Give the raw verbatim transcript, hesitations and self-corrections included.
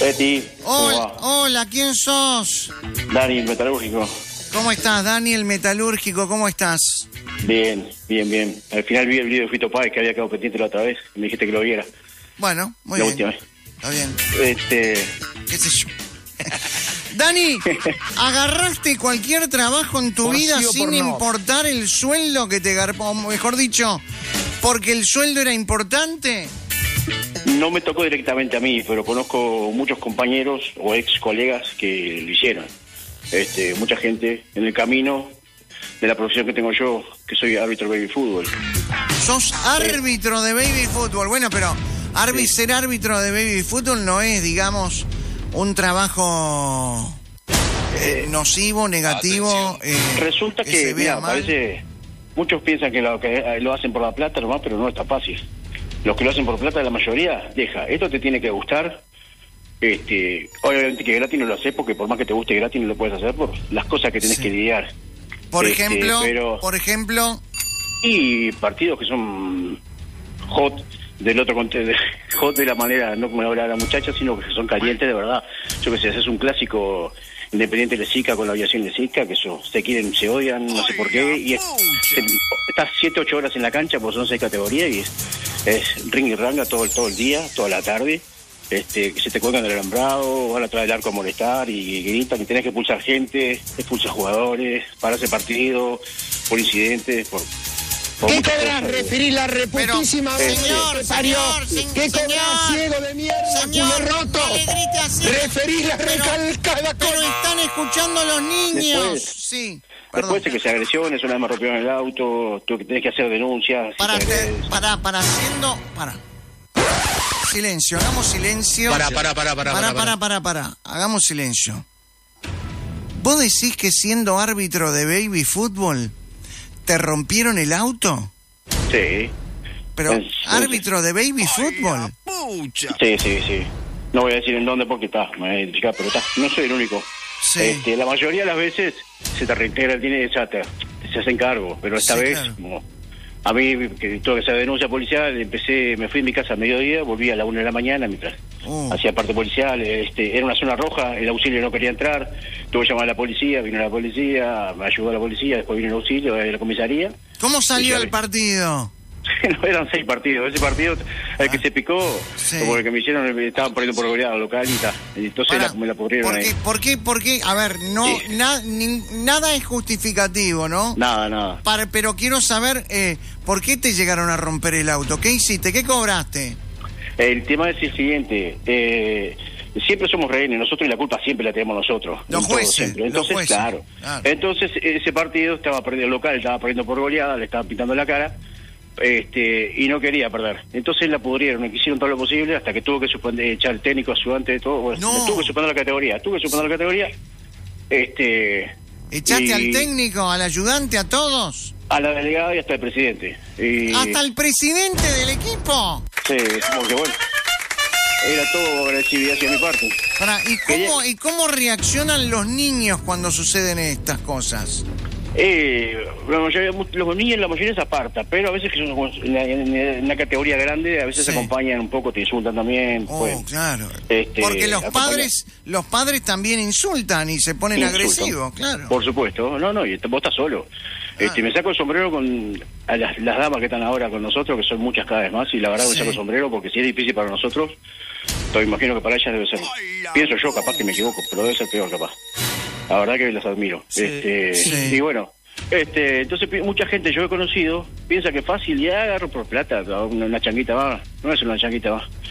Betty, ¿cómo Hola, va? hola, ¿quién sos? Dani, el metalúrgico. ¿Cómo estás, Dani, el metalúrgico? ¿Cómo estás? Bien, bien, bien. Al final vi el video de Fito Páez que había quedado pendiente la otra vez. Me dijiste que lo viera. Bueno, muy la bien. última vez. Está bien. Este, ¿Qué sé yo? Dani, ¿agarraste cualquier trabajo en tu Por vida sí o sin por no. importar el sueldo que te garpó? O mejor dicho, porque el sueldo era importante. no me tocó directamente a mí, pero conozco muchos compañeros o ex colegas que lo hicieron. Este, mucha gente en el camino de la profesión que tengo yo, que soy árbitro de baby fútbol. Sos árbitro de baby fútbol. Bueno, pero árbi- Sí. ser árbitro de baby fútbol no es, digamos, un trabajo eh, nocivo, negativo. eh, Resulta que, se vea mira, mal. parece, muchos piensan que lo, que eh, lo hacen por la plata nomás, pero no está fácil. Los que lo hacen por plata, la mayoría, deja, esto te tiene que gustar. Este, obviamente que gratis no lo haces, porque por más que te guste gratis no lo puedes hacer por las cosas que tenés Sí. que lidiar. Por Este, ejemplo, pero- por ejemplo, Y partidos que son hot del otro conte- de, hot de la manera, no como habla la muchacha, sino que son calientes de verdad. Yo que sé, haces un clásico Independiente de Sica con la aviación de Sica, que eso, se quieren, se odian, no sé por qué, y es, te- estás siete, ocho horas en la cancha, pues son seis categorías, y es, es ring y ranga todo, todo el día, toda la tarde, este, que se te cuelgan del alambrado, van atrás del arco a molestar, y gritan, y tenés que expulsar gente, expulsar jugadores, parar ese partido, por incidentes, por... por ¿Qué muchas cobras, cosas. referí la reputísima Pero, vez señor, que te parió? señor, ¿Qué señor, cobras, ciego de mierda, señor, culo roto? no le grite así. Referí la Pero- recalcada Pero con... están escuchando los niños. Después- Sí, perdón. Después de que se agresiones, una vez me rompieron el auto, tú tenés que hacer denuncias. si Para, te te- agredes. para, para haciendo, para. Silencio, hagamos silencio. Pará, pará, pará, pará, Para, pará, para, para, para. Hagamos silencio. ¿Vos decís que siendo árbitro de baby fútbol te rompieron el auto? Sí, Pero Es- es- árbitro de baby fútbol. sí, sí, sí. No voy a decir en dónde porque está, me voy a identificar, pero está. No soy el único. Sí. Este, la mayoría de las veces se te reintegra el dinero, o sea, te- se hacen cargo, pero esta Sí, vez, claro. como a mí, que tuve que hacer denuncia policial, empecé, me fui a mi casa a mediodía, volví a la una de la mañana mientras Uh. hacía parte policial, este, era una zona roja, el auxilio no quería entrar, tuve que llamar a la policía, vino la policía, me ayudó la policía, después vino el auxilio de la comisaría. ¿Cómo salió Sí, el partido? No, eran seis partidos. Ese partido, el que se picó, Sí. como el que me hicieron, estaban poniendo por goleada local y tal. Entonces Pará, la, me la pudrieron ¿por ahí. qué, ¿Por qué? ¿Por qué? A ver, no, Sí. na- ni- nada es justificativo, ¿no? Nada, nada. Para- pero quiero saber, eh, ¿por qué te llegaron a romper el auto? ¿Qué hiciste? ¿Qué cobraste? El tema es el siguiente. Eh, siempre somos rehenes, nosotros y la culpa siempre la tenemos nosotros. Los en todo jueces, siempre. los Entonces, jueces. claro. Claro. Entonces, ese partido estaba perdiendo el local, estaba perdiendo por goleada, le estaban pintando la cara. Este, y no quería perder. Entonces la pudrieron, me hicieron todo lo posible hasta que tuvo que suspender, echar el técnico, ayudante de todo. Bueno, No. me tuvo que suspender la categoría, tuve que suspender la categoría. Este. ¿Echaste y- al técnico, al ayudante, a todos? A la delegada y hasta el presidente. Y, ¿Hasta el presidente del equipo? Sí, porque bueno, era todo agresividad hacia mi parte. Pará, ¿y cómo, Quería- ¿Y cómo reaccionan los niños cuando suceden estas cosas? Eh, la mayoría, los niños la mayoría se aparta, pero a veces que son en la, en la categoría grande, a veces Sí. se acompañan un poco, te insultan también. Oh, pues, claro. este, Porque los acompañan. padres, los padres también insultan y se ponen Insultan. agresivos, claro. Por supuesto, no, no, y vos estás solo. Ah. Este, me saco el sombrero con a las, las damas que están ahora con nosotros, que son muchas cada vez más, y la verdad Sí. me saco el sombrero porque si es difícil para nosotros, to- imagino que para ellas debe ser, pienso yo, capaz que me equivoco, pero debe ser peor capaz. La verdad que las admiro. Sí. Este, Sí. Y bueno, este, entonces pi- mucha gente yo he conocido piensa que es fácil y agarro por plata, una, una changuita más, no es una changuita más.